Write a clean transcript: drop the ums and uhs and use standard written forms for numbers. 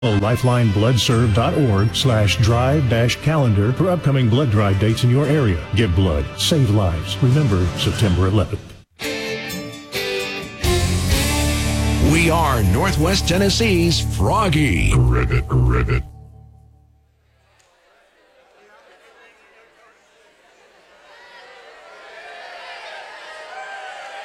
LifelineBloodServe.org/drive-calendar for upcoming blood drive dates in your area. Give blood. Save lives. Remember September 11th. We are Northwest Tennessee's Froggy. Rivet.